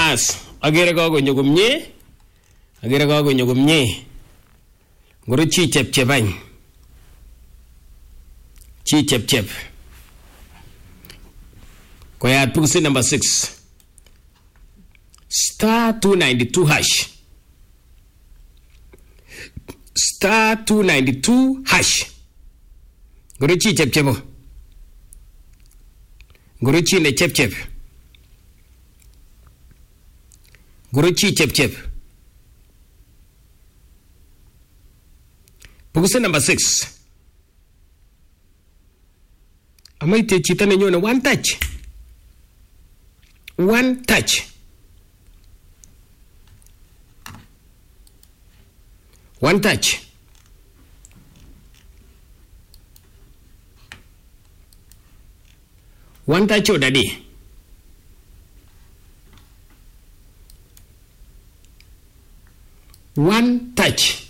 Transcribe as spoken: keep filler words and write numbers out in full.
Bas, agere kakonyo komye. Agere kakonyo komye. Ngoro chi chepchepany. Chi chepchep. Koyat pukusi number six. Star two ninety-two hash. Star two ninety-two hash. Ngoro chi chepchepo. Ngoro chi ne chepchep. Ngoro chi chepchep. Pukusi number six. Amaite chita nenyone one touch. One touch. One touch. One touch o daddy. One touch.